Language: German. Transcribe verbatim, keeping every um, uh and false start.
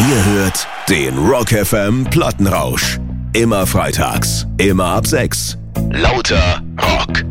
Ihr hört den Rock F M Plattenrausch. Immer freitags, immer ab sechs. Lauter Rock.